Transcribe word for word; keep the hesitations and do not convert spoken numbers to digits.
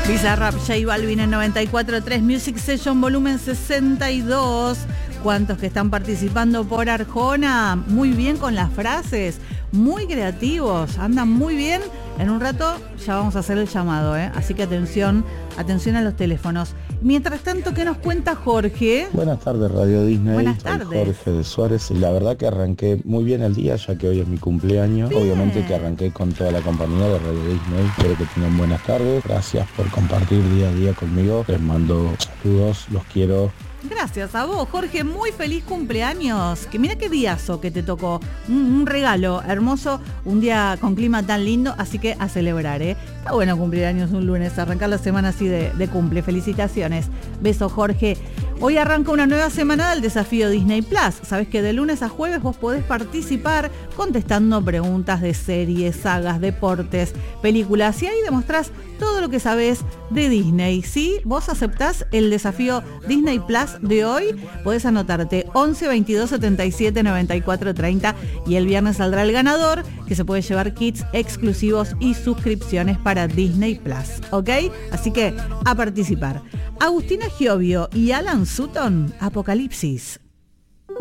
Bizarrap, J Balvin en noventa y cuatro punto tres, Music Session volumen sesenta y dos. ¿Cuántos que están participando por Arjona? Muy bien con las frases, muy creativos, andan muy bien. En un rato ya vamos a hacer el llamado, ¿eh? Así que atención, atención a los teléfonos. Mientras tanto, ¿qué nos cuenta Jorge? Buenas tardes, Radio Disney. Buenas Soy tardes. Jorge de Suárez y la verdad que arranqué muy bien el día, ya que hoy es mi cumpleaños. Bien. Obviamente que arranqué con toda la compañía de Radio Disney. Espero que tengan buenas tardes. Gracias por compartir día a día conmigo. Les mando saludos, los quiero. Gracias a vos, Jorge, muy feliz cumpleaños. Que mira qué diazo que te tocó. Un, un regalo hermoso, un día con clima tan lindo, así que a celebrar, ¿eh? Está bueno cumplir años un lunes, arrancar la semana así de, de cumple. Felicitaciones. Beso, Jorge. Hoy arranca una nueva semana del desafío Disney Plus. Sabés que de lunes a jueves vos podés participar contestando preguntas de series, sagas, deportes, películas, y ahí demostrás todo lo que sabés de Disney. Si vos aceptás el desafío Disney Plus de hoy, podés anotarte once veintidós setenta y siete noventa y cuatro treinta y el viernes saldrá el ganador, que se puede llevar kits exclusivos y suscripciones para Disney Plus, ¿ok? Así que a participar. Agustina Giovio y Alan Sutton, Apocalipsis.